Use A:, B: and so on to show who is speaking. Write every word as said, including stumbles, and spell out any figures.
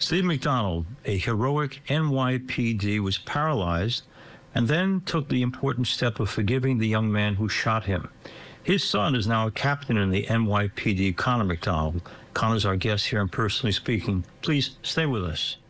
A: Steve McDonald, a heroic N Y P D, was paralyzed and then took the important step of forgiving the young man who shot him. His son is now a captain in the N Y P D, Connor McDonald. Connor's our guest here on Personally Speaking. Please stay with us.